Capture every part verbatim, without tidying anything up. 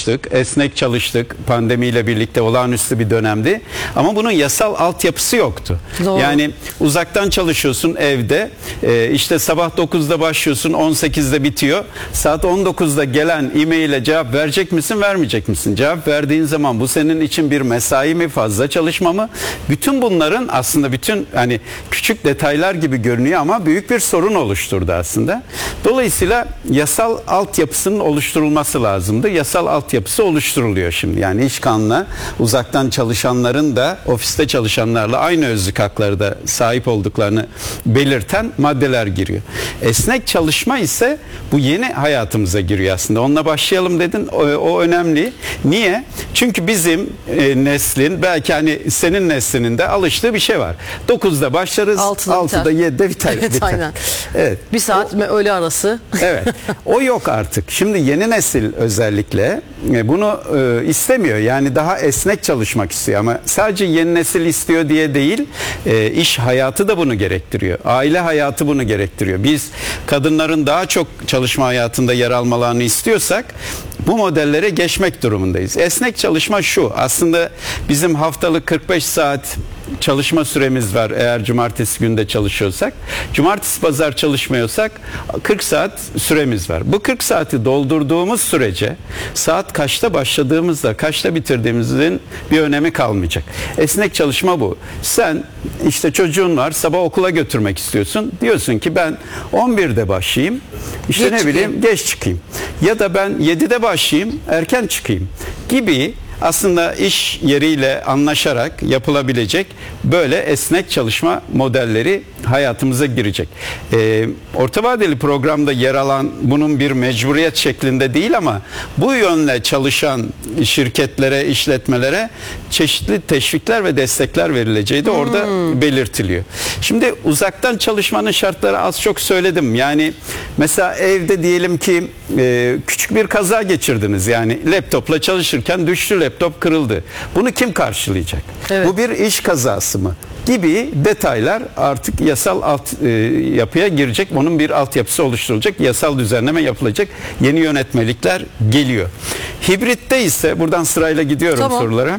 çalıştık, esnek çalıştık. Pandemiyle birlikte olağanüstü bir dönemdi. Ama bunun yasal altyapısı yoktu. Doğru. Yani uzaktan çalışıyorsun evde. E, işte sabah dokuzda başlıyorsun, on sekizde bitiyor. Saat on dokuzda gelen e-maile cevap verecek misin, vermeyecek misin? Cevap verdiğin zaman bu senin için bir mesai mi, fazla çalışma mı? Bütün bunların aslında bütün hani küçük detaylar gibi görünüyor ama büyük bir sorun oluşturdu aslında. Dolayısıyla yasal altyapısının oluşturulması lazımdı. Yasal altyapısı oluşturuluyor şimdi. Yani iş kanuna uzaktan çalışanların da ofiste çalışanlarla aynı özlük hakları da sahip olduklarını belirten maddeler giriyor. Esnek çalışma ise bu yeni hayatımıza giriyor aslında. Onunla başlayalım dedin. O, o önemli. Niye? Çünkü bizim e, neslin, belki hani senin neslinin de alıştığı bir şey var. dokuzda başlarız, altıda, altıda yedide biter. Evet, biter. aynen. Evet. Bir saat mi öğle arası? Evet. O yok artık. Şimdi yeni nesil özellikle e, bunu e, istemiyor. Yani daha esnek çalışmak istiyor ama sadece yeni nesil istiyor diye değil, e, iş hayatı da bunu gerektiriyor. Aile hayatı bunu gerektiriyor. Biz kadınların daha çok çalışma hayatında yer almalarını istiyorsak bu modellere geçmek durumundayız. Esnek çalışma şu. Aslında bizim haftalık kırk beş saat çalışma süremiz var eğer cumartesi günde çalışıyorsak. Cumartesi pazar çalışmıyorsak kırk saat süremiz var. Bu kırk saati doldurduğumuz sürece saat kaçta başladığımızda kaçta bitirdiğimizin bir önemi kalmayacak. Esnek çalışma bu. Sen işte çocuğun var, sabah okula götürmek istiyorsun. Diyorsun ki ben on birde başlayayım. İşte Geç ne çıkayım. bileyim geç çıkayım. Ya da ben yedide başlayayım, erken çıkayım gibi aslında iş yeriyle anlaşarak yapılabilecek böyle esnek çalışma modelleri hayatımıza girecek. Ee, orta vadeli programda yer alan bunun bir mecburiyet şeklinde değil ama bu yönle çalışan şirketlere, işletmelere çeşitli teşvikler ve destekler verileceği de orada hmm. belirtiliyor. Şimdi uzaktan çalışmanın şartları az çok söyledim. Yani mesela evde diyelim ki e, küçük bir kaza geçirdiniz. Yani laptopla çalışırken düştü, laptop kırıldı. Bunu kim karşılayacak? Evet. Bu bir iş kazası mı? Gibi detaylar artık yasal alt e, yapıya girecek. Bunun bir altyapısı oluşturulacak. Yasal düzenleme yapılacak. Yeni yönetmelikler geliyor. Hibritte ise buradan sırayla gidiyorum tamam. sorulara.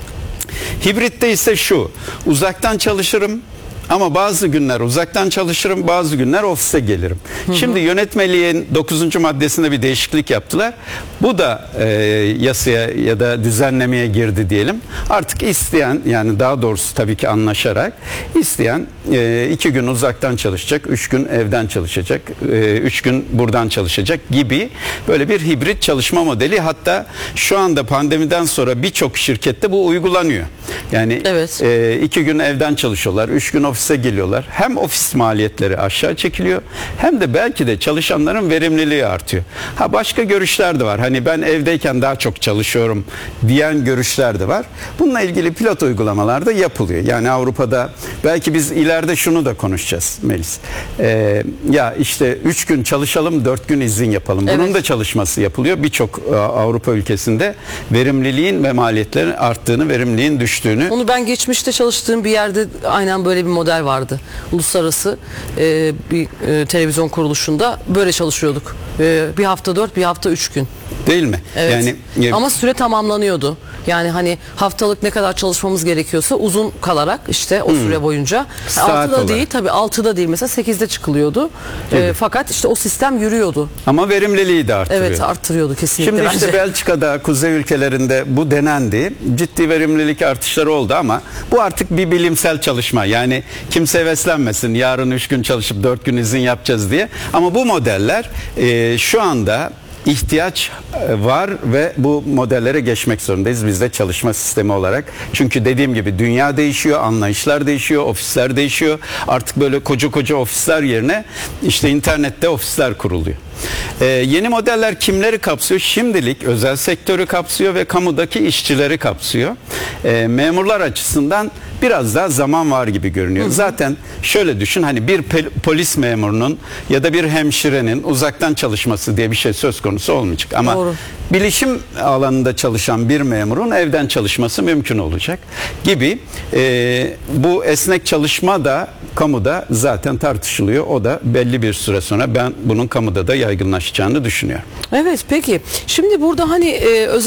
Hibritte ise şu. Uzaktan çalışırım. Ama bazı günler uzaktan çalışırım, bazı günler ofise gelirim. Hı hı. Şimdi yönetmeliğin dokuzuncu maddesinde bir değişiklik yaptılar. Bu da e, yasaya ya da düzenlemeye girdi diyelim. Artık isteyen, yani daha doğrusu tabii ki anlaşarak isteyen e, iki gün uzaktan çalışacak, üç gün evden çalışacak, e, üç gün buradan çalışacak gibi böyle bir hibrit çalışma modeli. Hatta şu anda pandemiden sonra birçok şirkette bu uygulanıyor. Yani evet. e, iki gün evden çalışıyorlar, üç gün ofise geliyorlar. Hem ofis maliyetleri aşağı çekiliyor hem de belki de çalışanların verimliliği artıyor. Ha başka görüşler de var. Hani ben evdeyken daha çok çalışıyorum diyen görüşler de var. Bununla ilgili pilot uygulamalar da yapılıyor. Yani Avrupa'da belki biz ileride şunu da konuşacağız Melis. Ee, ya işte üç gün çalışalım, dört gün izin yapalım. Bunun evet. da çalışması yapılıyor. Birçok Avrupa ülkesinde verimliliğin ve maliyetlerin arttığını, verimliliğin düştüğünü. Onu ben geçmişte çalıştığım bir yerde aynen böyle bir model vardı. Uluslararası e, bir e, televizyon kuruluşunda böyle çalışıyorduk. E, bir hafta dört, bir hafta üç gün. Değil mi? Evet. Yani ama süre tamamlanıyordu. Yani hani haftalık ne kadar çalışmamız gerekiyorsa uzun kalarak işte o hmm. süre boyunca. altıda değil tabii altıda değil mesela sekizde çıkılıyordu. E, fakat işte o sistem yürüyordu. Ama verimliliği de arttırıyor. Evet arttırıyordu kesinlikle. Şimdi bence. işte Belçika'da, kuzey ülkelerinde bu denendi. Ciddi verimlilik artışları oldu ama bu artık bir bilimsel çalışma. Yani kimse heveslenmesin yarın üç gün çalışıp dört gün izin yapacağız diye. Ama bu modeller e, şu anda ihtiyaç var ve bu modellere geçmek zorundayız biz de çalışma sistemi olarak. Çünkü dediğim gibi dünya değişiyor, anlayışlar değişiyor, ofisler değişiyor. Artık böyle koca koca ofisler yerine işte internette ofisler kuruluyor. Ee, yeni modeller kimleri kapsıyor? Şimdilik özel sektörü kapsıyor ve kamudaki işçileri kapsıyor. Ee, memurlar açısından biraz daha zaman var gibi görünüyor. Hı hı. Zaten şöyle düşün, hani bir polis memurunun ya da bir hemşirenin uzaktan çalışması diye bir şey söz konusu olmayacak. Ama Doğru. bilişim alanında çalışan bir memurun evden çalışması mümkün olacak gibi. Ee, bu esnek çalışma da kamuda zaten tartışılıyor. O da belli bir süre sonra ben bunun kamuda da yaygınlaşacağını düşünüyorum. Evet peki. Şimdi burada hani e, özel